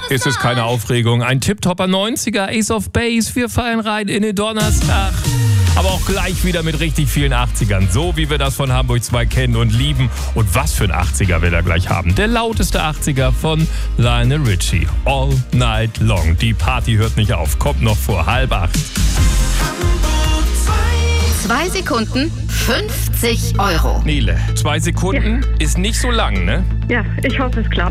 ist es keine Aufregung. Ein Tipptopper 90er, Ace of Base. Wir fallen rein in den Donnerstag. Aber auch gleich wieder mit richtig vielen 80ern. So wie wir das von Hamburg 2 kennen und lieben. Und was für ein 80er wir da gleich haben. Der lauteste 80er von Lionel Richie. All Night Long. Die Party hört nicht auf. Kommt noch vor 7:30. 2 Sekunden, 50 Euro. Nele, 2 Sekunden ist nicht so lang, ne? Ja, ich hoffe, es klappt.